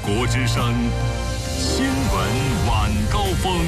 国之声新闻晚高峰。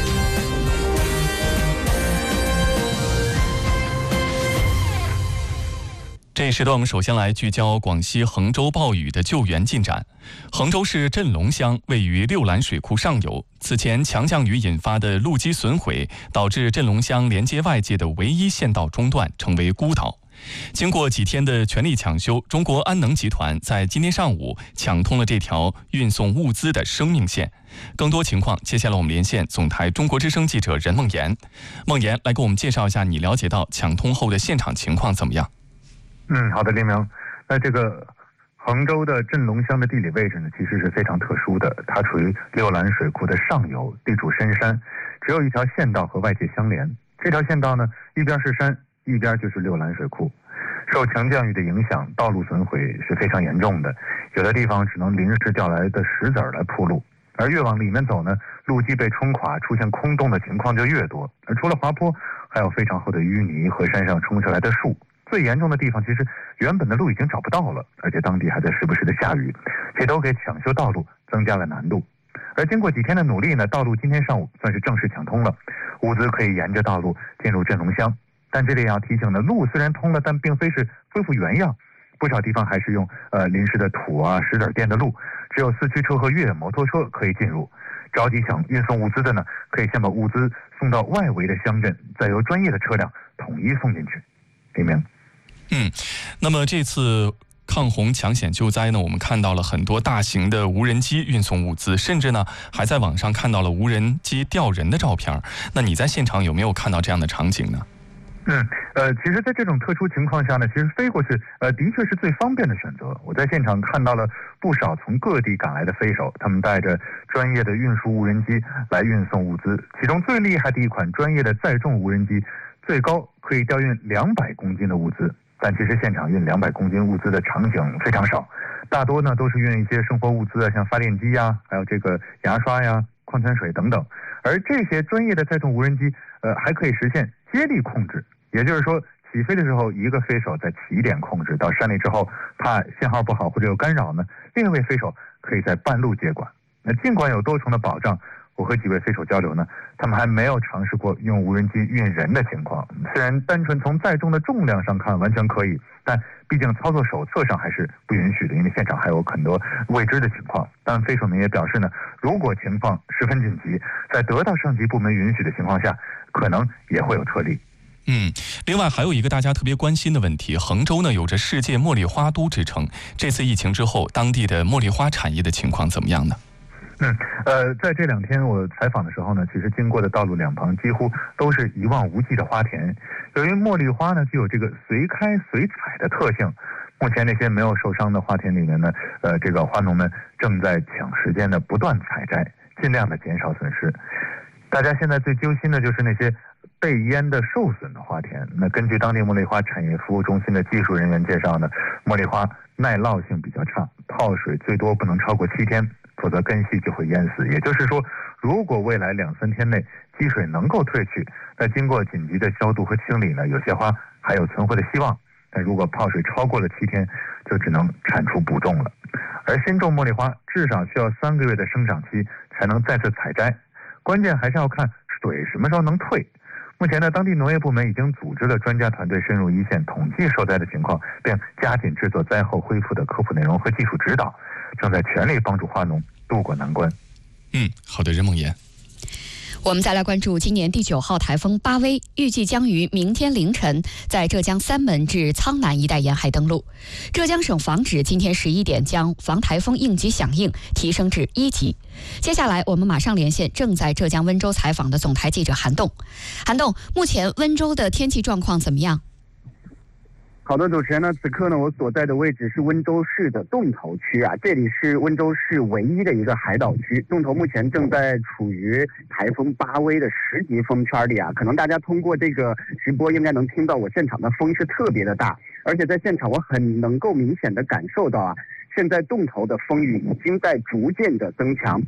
这一时段我们首先来聚焦广西衡州暴雨的救援进展。衡州市镇龙乡位于六兰水库上游，此前强降雨引发的路基损毁，导致镇龙乡连接外界的唯一县道中断，成为孤岛。经过几天的全力抢修，中国安能集团在今天上午抢通了这条运送物资的生命线。更多情况，接下来我们连线总台中国之声记者任梦妍。梦妍，来给我们介绍一下你了解到抢通后的现场情况怎么样？ 好的，林明。那这个衡州的镇龙乡的地理位置呢，其实是非常特殊的，它处于六兰水库的上游，地处深山，只有一条县道和外界相连。这条县道呢，一边是山，一边就是六兰水库。受强降雨的影响，道路损毁是非常严重的，有的地方只能临时调来的石子来铺路，而越往里面走呢，路基被冲垮，出现空洞的情况就越多。而除了滑坡，还有非常厚的淤泥和山上冲下来的树。最严重的地方，其实原本的路已经找不到了，而且当地还在时不时的下雨，这都给抢修道路增加了难度。而经过几天的努力呢，道路今天上午算是正式抢通了，物资可以沿着道路进入镇龙乡。但这里也要提醒呢，路虽然通了，但并非是恢复原样，不少地方还是用临时的土石子垫的路，只有四驱车和越野摩托车可以进入。着急想运送物资的呢，可以先把物资送到外围的乡镇，再由专业的车辆统一送进去。李明。 那么这次抗洪抢险救灾呢，我们看到了很多大型的无人机运送物资，甚至呢还在网上看到了无人机吊人的照片。那你在现场有没有看到这样的场景呢？ 其实在这种特殊情况下呢，其实飞过去的确是最方便的选择。我在现场看到了不少从各地赶来的飞手，他们带着专业的运输无人机来运送物资，其中最厉害的一款专业的载重无人机，最高可以吊运200公斤的物资。但其实现场运200公斤物资的场景非常少，大多呢都是运一些生活物资像发电机呀，还有这个牙刷呀、矿泉水等等。而这些专业的载重无人机还可以实现接力控制，也就是说起飞的时候一个飞手在起点控制，到山里之后怕信号不好或者有干扰呢，另一位飞手可以在半路接管。那尽管有多重的保障，我和几位飞手交流呢，他们还没有尝试过用无人机运人的情况。虽然单纯从载重的重量上看完全可以，但毕竟操作手册上还是不允许的，因为现场还有很多未知的情况。但飞手们也表示呢，如果情况十分紧急，在得到上级部门允许的情况下，可能也会有特例。 另外还有一个大家特别关心的问题，衡州呢有着世界茉莉花都之称，这次疫情之后，当地的茉莉花产业的情况怎么样呢？ 在这2天我采访的时候呢，其实经过的道路两旁几乎都是一望无际的花田。由于茉莉花呢具有这个随开随采的特性，目前那些没有受伤的花田里面呢，这个花农们正在抢时间的不断采摘，尽量的减少损失。大家现在最揪心的就是那些被淹的受损的花田。那根据当地茉莉花产业服务中心的技术人员介绍呢，茉莉花耐涝性比较差，泡水最多不能超过7天，否则根系就会淹死。也就是说，如果未来2-3天内积水能够退去，那经过紧急的消毒和清理呢，有些花还有存活的希望。但如果泡水超过了7天，就只能铲除补种了。而新种茉莉花至少需要3个月的生长期才能再次采摘，关键还是要看水什么时候能退。目前呢，当地农业部门已经组织了专家团队深入一线统计受灾的情况，并加紧制作灾后恢复的科普内容和技术指导，正在全力帮助花农渡过难关。 好的，任梦妍。 我们再来关注今年第9号台风巴威，预计将于明天凌晨在浙江三门至苍南一带沿海登陆。浙江省防指今天11点将防台风应急响应提升至1级。接下来我们马上连线正在浙江温州采访的总台记者韩栋。韩栋，目前温州的天气状况怎么样？ 好的，主持人呢，此刻呢，我所在的位置是温州市的洞头区啊，这里是温州市唯一的一个海岛区。洞头目前正在处于台风巴威的10级风圈里啊，可能大家通过这个直播应该能听到我现场的风是特别的大，而且在现场我很能够明显的感受到啊，现在洞头的风雨已经在逐渐的增强。